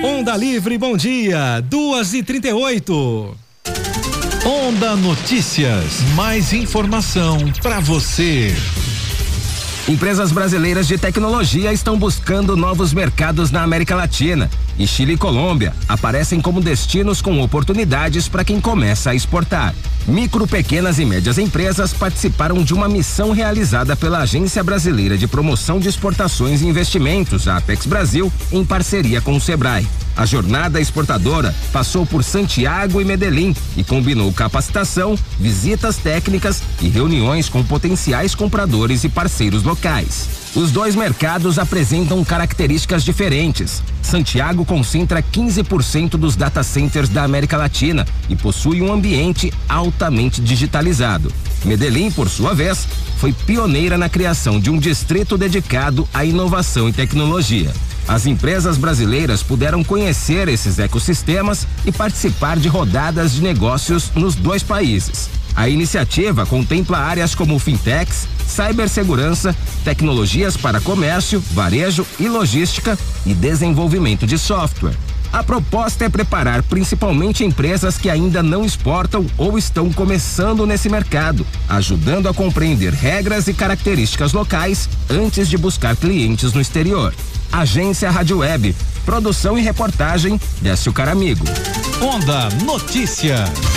Onda Livre, bom dia, 2h38. Onda Notícias, mais informação para você. Empresas brasileiras de tecnologia estão buscando novos mercados na América Latina e Chile e Colômbia aparecem como destinos com oportunidades para quem começa a exportar. Micro, pequenas e médias empresas participaram de uma missão realizada pela Agência Brasileira de Promoção de Exportações e Investimentos, a Apex Brasil, em parceria com o Sebrae. A jornada exportadora passou por Santiago e Medellín e combinou capacitação, visitas técnicas e reuniões com potenciais compradores e parceiros locais. Os dois mercados apresentam características diferentes. Santiago concentra 15% dos data centers da América Latina e possui um ambiente altamente digitalizado. Medellín, por sua vez, foi pioneira na criação de um distrito dedicado à inovação e tecnologia. As empresas brasileiras puderam conhecer esses ecossistemas e participar de rodadas de negócios nos dois países. A iniciativa contempla áreas como fintechs, cibersegurança, tecnologias para comércio, varejo e logística e desenvolvimento de software. A proposta é preparar principalmente empresas que ainda não exportam ou estão começando nesse mercado, ajudando a compreender regras e características locais antes de buscar clientes no exterior. Agência Rádio Web, produção e reportagem Décio Caramigo. Onda Notícias.